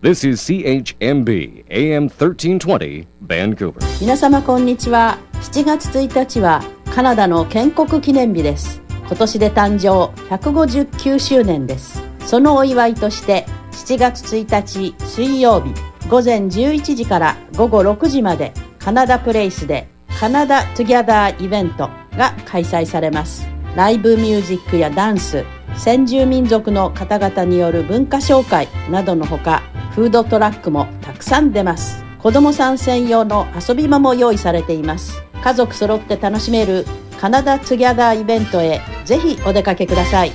This is CHMB AM 1320 Vancouver. 皆様こんにちは。7月1日はカナダの建国記念日です。今年で誕生159周年です。そのお祝いとして7月1日水曜日午前11時から午後6時までカナダプレイスでカナダトゥギャダーイベントが開催されます。ライブミュージックやダンス、先住民族の方々による文化紹介などのほか、フードトラックもたくさん出ます。子どもさん専用の遊び場も用意されています。家族揃って楽しめるカナダトゥギャダーイベントへぜひお出かけください。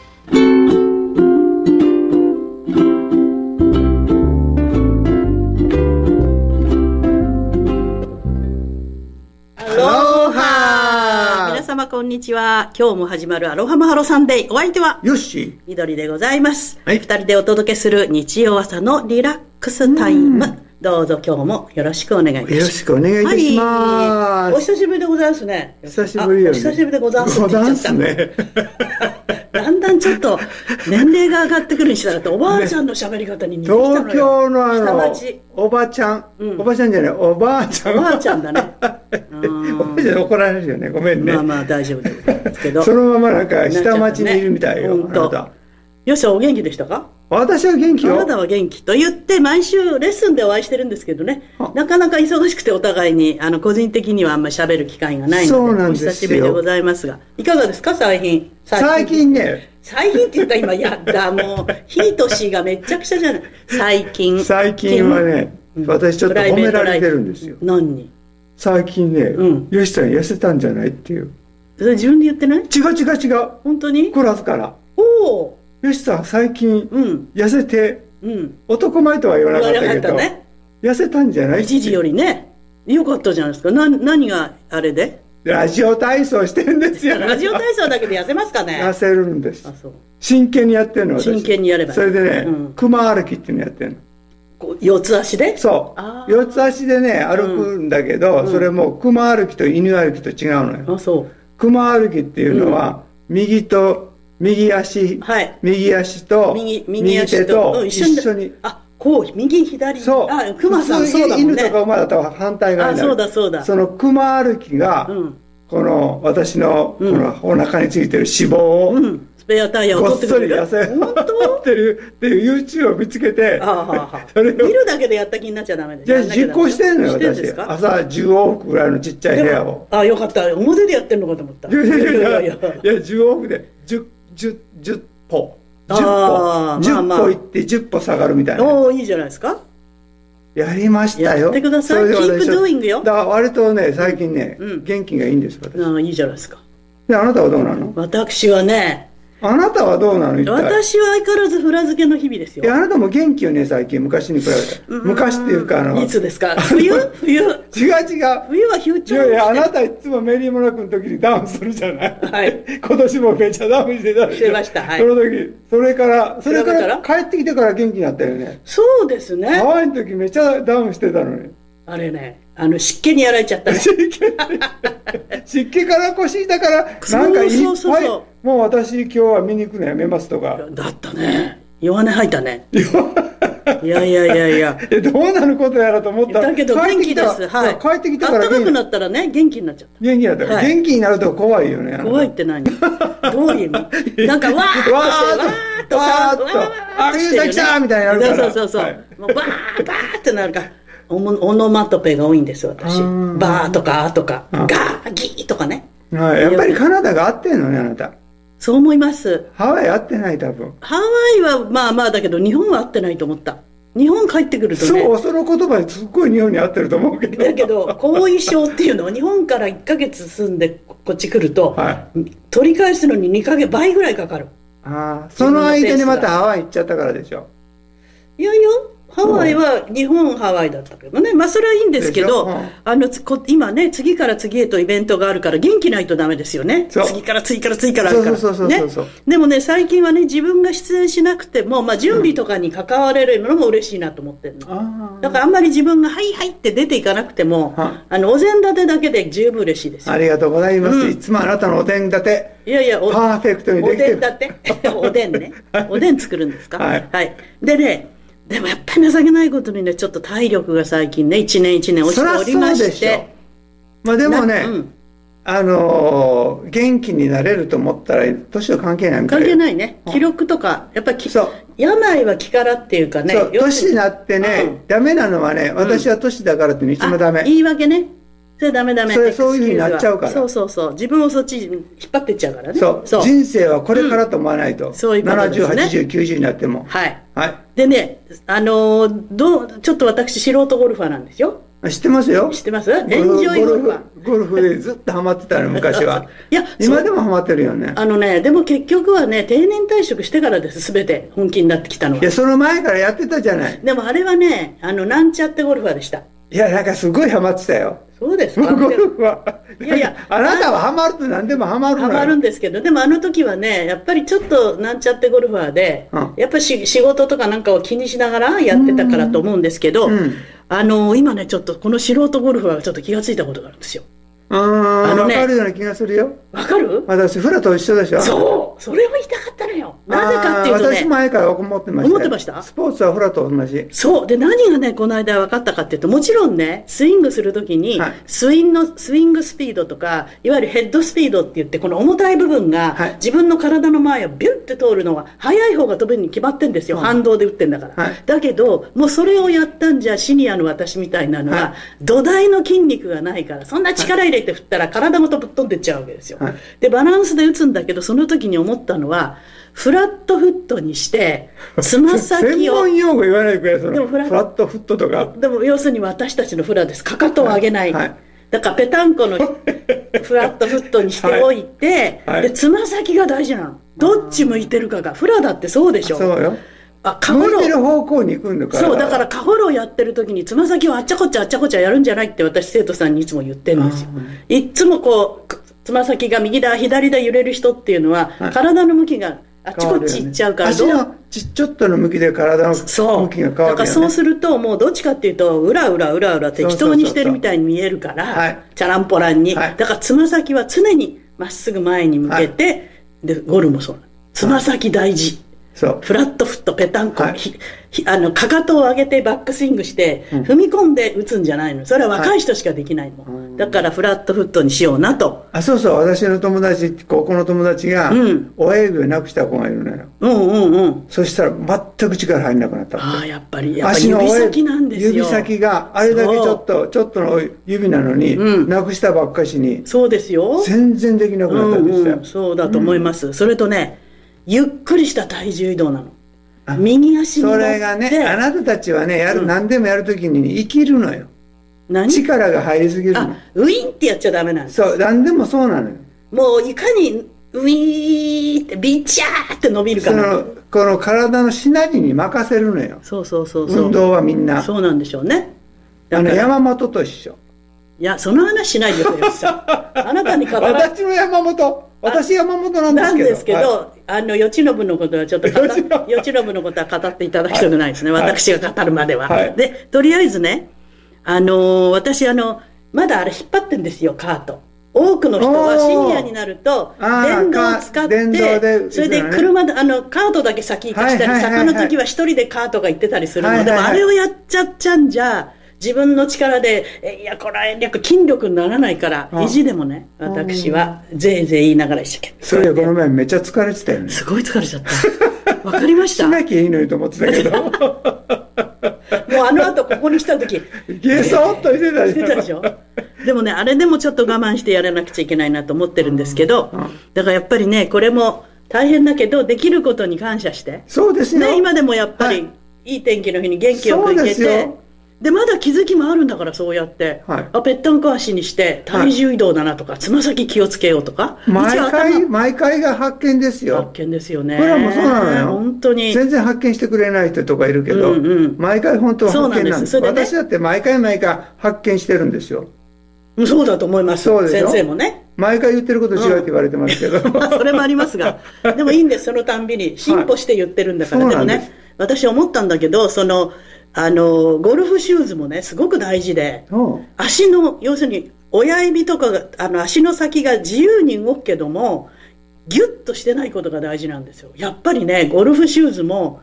皆様こんにちは。今日も始まるアロハマハロサンデー。お相手はよっし緑でございます。 はい、 二人でお届けする日曜朝のリラックスタイム。どうぞ今日もよろしくお願いいたします。 よろしくお願いいたします。 お久しぶりでございますね。 久しぶりよね。 お久しぶりでございますって言っちゃった。 ね、 だんだんちょっと年齢が上がってくるにしたらっておばあちゃんの喋り方に似てきたのよ。 東京の下町おばちゃん、おばちゃんじゃない、おばあちゃん。 おばあちゃんだね。 おばあちゃん怒られるよね。ごめんね。 まあまあ大丈夫ですけど。 そのままなんか下町にいるみたいよ。 本当。よし、お元気でしたか？ 私は元気よ。 あなたは元気と言って毎週レッスンでお会いしてるんですけどね、なかなか忙しくてお互いに個人的にはあんまり喋る機会がないので、 そうなんですよ。 お久しぶりでございますが、いかがですか最近ね。 最近って言ったら今やだもうヒートシーがめっちゃくちゃじゃない。最近はね、私ちょっと褒められてるんですよ。 何に？ 最近ね、よしさん痩せたんじゃないっていう。 それ自分で言ってない？ 違う。 本当に？ クラスから。 おお。 よしさん最近痩せて、男前とは言わなかったけど、痩せたんじゃない？ 一時よりね、よかったじゃないですか。何があれで？ ラジオ体操してるんですよ。 ラジオ体操だけで痩せますかね？ 痩せるんです。 あ、そう。 真剣にやってるの。 真剣にやれば。 それでね、熊歩きっていうのやってるの。 四つ足で？ そう。四つ足でね歩くんだけど、それも熊歩きと犬歩きと違うのよ。 あ、そう。 熊歩きっていうのは、右足、右足と右手と一緒に。 あ、こう右左。 そう。 あ、熊さんそうだもんね。 犬とか馬だと反対側になる。 あ、そうだ。 その熊歩きが、この私のこのお腹についてる脂肪を、 スペアタイヤを取ってくれる。 ごっそり痩せってるっていう YouTube を見つけて、 それを見るだけでやった気になっちゃダメです。 じゃあ実行してんのよ私。朝10往復ぐらいのちっちゃい部屋を。 あ、よかった。表でやってんのかと思った。いや 10往復で10歩行って10歩下がるみたいな。 おお、いいじゃないですか。 やりましたよ。 やってください。キープドゥイングよ。 だから割とね最近ね元気がいいんです私。 ああ、いいじゃないですか。 であなたはどうなの？ 私はね、 あなたはどうなの？ 私は相変わらずフラ漬けの日々ですよ。 あなたも元気よね最近、昔に比べて。昔っていうかいつですか？冬違う。冬は風潮。 いやあなたいつもメリーモナクの時にダウンするじゃない。はい。今年もめっちゃダウンしてた。 してました。はい。 その時それから帰ってきてから元気になったよね。 そうですね。 ハワイの時めっちゃダウンしてたのに。 あれね、湿気にやられちゃったね。 湿気から腰だからなんかいっぱい。もう私今日は見に行くのやめますとか。 だったね。弱音吐いたね。いや。 どうなることやらと思ったら。 だけど元気です。はい。 帰ってきたから。 暖かくなったらね、元気になっちゃった。 元気になった。元気になると怖いよね。 怖いって何？どういう意味？なんかわーっとあ、ゆうさきさんみたいになるから。 そう。もうバーってなるから。オノマトペが多いんです私。バーとかとかガーギーとかね。 やっぱりカナダが合ってんのねあなた。 そう思います。 ハワイ合ってない多分。 ハワイはまあまあだけど日本は合ってないと思った。日本帰ってくるとね。 そう、その言葉にすっごい日本に合ってると思うけど。 だけど後遺症っていうのは日本から1ヶ月住んでこっち来ると、取り返すのに2ヶ月倍ぐらいかかる。 その間にまたハワイ行っちゃったからでしょ。 いやハワイは日本ハワイだったけどね。まあそれはいいんですけど、今ね、次から次へとイベントがあるから元気ないとダメですよね。次からあるから。 そう。 でもね、最近はね、自分が出演しなくても、まあ準備とかに関われるのも嬉しいなと思ってるの。だからあんまり自分がはいって出ていかなくても、お膳立てだけで十分嬉しいですよ。 ありがとうございます。いつもあなたのお膳立て。 いや、 パーフェクトにできてる。 おでん立て。おでんね。おでん作るんですか？はい。でね、 でもやっぱり情けないことにね、ちょっと体力が最近ね、一年一年落ちておりまして。 まあでもね、元気になれると思ったら、年は関係ないんか関係ないね。記録とか、やっぱり病は気からっていうかね。 そう、年になってね、ダメなのはね、私は年だからっていつもダメ。 言い訳ね。それダメ。 そういうふうになっちゃうから。 そう。自分をそっちに引っ張ってっちゃうからね。 そう。人生はこれからと思わないと。 そういうことですね。 70、80、90になっても。 はい。でね、ちょっと私素人ゴルファーなんですよ。 知ってますよ。 知ってます？エンジョイゴルファー。 ゴルフでずっとハマってたの、昔は。いや、今でもハマってるよね。 でも結局はね、定年退職してからです、すべて本気になってきたのは。 いや、その前からやってたじゃない。 でもあれはね、なんちゃってゴルファーでした。 いや、なんかすごいハマってたよ。 そうですか。 ゴルフは。いや、あなたはハマると何でもハマるのよ。 ハマるんですけど、でもあの時はね、やっぱりちょっとなんちゃってゴルファーで、やっぱり仕事とかなんかを気にしながらやってたからと思うんですけど、今ね、ちょっとこの素人ゴルファーがちょっと気がついたことがあるんですよ。 わかるような気がするよ。 わかる？ 私、フラと一緒でしょ？ そう、それを言いたかったのよ。なぜかっていうとね。 私前から思ってました。 思ってました？ スポーツはフラと同じ。 そう。で、何がね、この間分かったかっていうと、もちろんね、スイングするときに、スイングスピードとか、いわゆるヘッドスピードって言って、この重たい部分が、自分の体の前をビュッて通るのは、速い方が飛ぶに決まってんですよ。反動で打ってんだから。だけど、もうそれをやったんじゃ、シニアの私みたいなのは、土台の筋肉がないから、そんな力入れて振ったら体ごとぶっ飛んでっちゃうわけですよ。で、バランスで打つんだけど、その時に思ったのは、フラットフットにして、つま先を。 専門用語言わないくらい、でもフラットフットとか。 でも要するに私たちのフラです。かかとを上げない。だからペタンコのフラットフットにしておいて、で、つま先が大事なの。どっち向いてるかが。フラだってそうでしょ。 そうよ。向いてる方向に行くんだから。 そう、だからカホロをやってる時につま先をあっちゃこっちゃやるんじゃないって私生徒さんにいつも言ってるんですよ。いつもこう、つま先が右だ左だ揺れる人っていうのは、体の向きがあっちこっち行っちゃうから、 足のちょっとの向きで体の向きが変わるよね。 だからそうするともうどっちかっていうと、うらうら適当にしてるみたいに見えるから、チャランポランに。だからつま先は常にまっすぐ前に向けて、で、ゴルフもそうなの。つま先大事。フラットフット、ペタンコ、かかとを上げてバックスイングして、踏み込んで打つんじゃないの。それは若い人しかできないの。だからフラットフットにしようなと。 そうそう、私の友達、高校の友達が、親指をなくした子がいるのよ。そしたら全く力入んなくなった。 やっぱり指先なんですよ。 指先があれだけちょっとの指なのに、なくしたばっかしに。 そうですよ。 全然できなくなったんですよ。 そうだと思います。それとね、ゆっくりした体重移動なの。右足に乗って。 それがね、あなたたちはね、何でもやるときに生きるのよ。力が入りすぎるの。 ウィンってやっちゃダメなんです。 そう、何でもそうなのよ。 もういかにウィーってビチャーって伸びるかな。 この体のしなりに任せるのよ。 そう。 運動はみんな。 そうなんでしょうね。 山本と一緒。 いや、その話しないでよ、あなたに語ら私の山本。私山本なんですけど。 よちのぶのことはちょっとよちのぶのことは語っていただきたくないですね。私が語るまでは。で、とりあえずね、私まだあれ引っ張ってんですよ、カート。多くの人はシニアになると、電動を使って、それで車で、カートだけ先行かしたり、坂の時は一人でカートが行ってたりするので、あれをやっちゃっちゃんじゃ、自分の力で、いや、これは筋力にならないから、意地でもね、私は、ぜいぜい言いながら一生懸命。 それこの前めっちゃ疲れてたよね。 すごい疲れちゃった。わかりました。 しなきゃいいのにと思ってたけど。もう後ここに来た時、 ゲソッとしてたでしょ。でもね、あれでもちょっと我慢してやらなくちゃいけないなと思ってるんですけど、だからやっぱりね、これも大変だけど、できることに感謝して。 そうですよ。 ね、今でもやっぱり、いい天気の日に元気よく行けて、で、まだ気づきもあるんだから、そうやって。ぺったんこ足にして、体重移動だなとか、つま先気をつけようとか。 毎回が発見ですよ。 発見ですよね。 これはもうそうなのよ。 本当に。 全然発見してくれない人とかいるけど、毎回本当は発見なんです。私だって毎回発見してるんですよ。 そうだと思います。先生もね。 毎回言ってること違うって言われてますけど。 それもありますが。でもいいんです、そのたんびに。進歩して言ってるんだから。でもね、私思ったんだけど、ゴルフシューズもね、すごく大事で、足の、要するに、親指とかが、足の先が自由に動くけども、ギュッとしてないことが大事なんですよ。やっぱりね、ゴルフシューズも、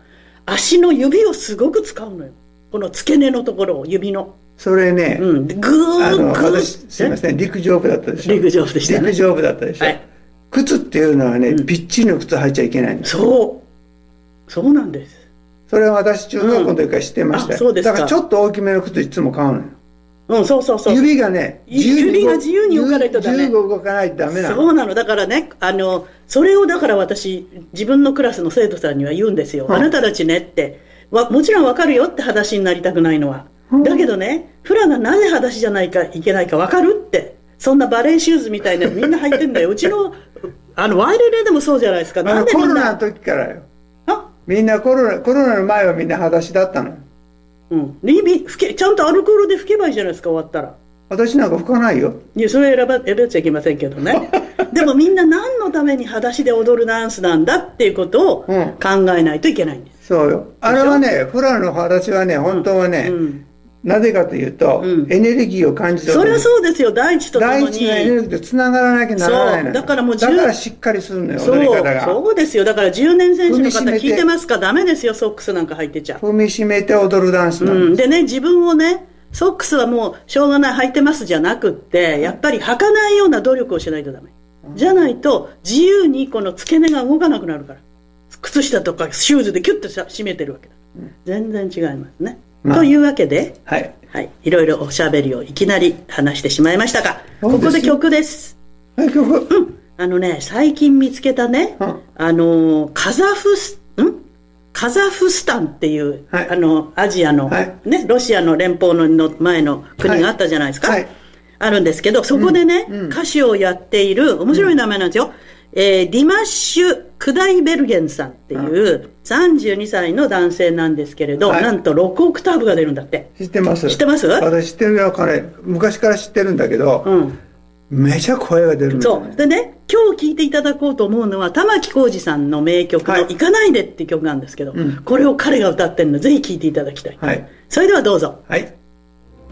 足の指をすごく使うのよ。この付け根のところを、指の。 それね、 ぐーぐー。 私、すいません、陸上部だったでしょ。 陸上部でしたね。 陸上部だったでしょ。はい、靴っていうのはね、ぴっちりの靴履いちゃいけないんです。 そうなんです。それは私、中学校の時から知ってましたよ。そうですか。だからちょっと大きめの靴いつも買うのよ。 そう。 指がね、 指が自由に動かないとダメ。 自由に動かないとダメなの。 そうなの。だからね、それをだから私、自分のクラスの生徒さんには言うんですよ。あなたたちねって、もちろんわかるよって裸足になりたくないのは。だけどね、フラがなぜ裸足じゃないかいけないかわかるって。そんなバレーシューズみたいなのみんな履いてんだよ。うちの、ワイレレでもそうじゃないですか。なんでコロナの時からよ。みんなコロナの前はみんな裸足だったの。 ちゃんとアルコールで拭けばいいじゃないですか、終わったら。 私なんか拭かないよ。 いや、それ選べちゃいけませんけどね。でもみんな何のために裸足で踊るダンスなんだっていうことを考えないといけないんです。 そうよ。あれはね、フラの裸足はね、本当はね、なぜかというと、エネルギーを感じ取る。 それはそうですよ、大地とともに。 大地のエネルギーとつながらなきゃならないの。 だからもうだからしっかりするのよ、踊り方が。 そうですよ。だから10年選手の方聞いてますか？ダメですよ、ソックスなんか入ってちゃう。 踏みしめて踊るダンスなんです。 でね、自分をね、ソックスはもうしょうがない履いてますじゃなくって、やっぱり履かないような努力をしないとダメ。じゃないと自由にこの付け根が動かなくなるから。靴下とかシューズでキュッと締めてるわけだ。全然違いますね。というわけで、いろいろおしゃべりをいきなり話してしまいましたが、ここで曲です。 曲？ 最近見つけたね、カザフスタンっていう、アジアの、ね、ロシアの連邦の前の国があったじゃないですか。あるんですけど、そこでね、歌手をやっている、面白い名前なんですよ。ディマッシュ・クダイベルゲンさんっていう32歳の男性なんですけれど、なんと6オクターブが出るんだって。 知ってます。 知ってます？ 私知ってるよ、彼。昔から知ってるんだけど、めちゃ声が出るんだよね。 そう。でね、今日聴いていただこうと思うのは、玉置浩二さんの名曲の行かないでっていう曲なんですけど、これを彼が歌ってるの、ぜひ聴いていただきたい。それではどうぞ。 はい。